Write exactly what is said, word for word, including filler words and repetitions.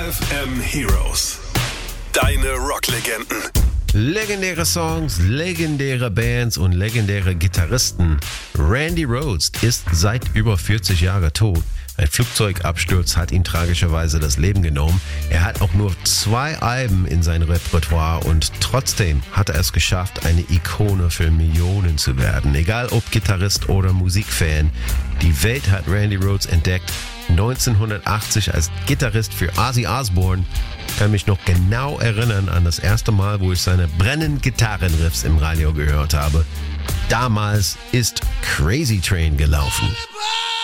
F M Heroes. Deine Rocklegenden. Legendäre Songs, legendäre Bands und legendäre Gitarristen. Randy Rhoads ist seit über vierzig Jahren tot. Ein Flugzeugabsturz hat ihm tragischerweise das Leben genommen. Er hat auch nur zwei Alben in seinem Repertoire und trotzdem hat er es geschafft, eine Ikone für Millionen zu werden. Egal ob Gitarrist oder Musikfan, die Welt hat Randy Rhoads entdeckt. neunzehnhundertachtzig als Gitarrist für Ozzy Osbourne. Ich kann mich noch genau erinnern an das erste Mal, wo ich seine brennenden Gitarrenriffs im Radio gehört habe. Damals ist Crazy Train gelaufen.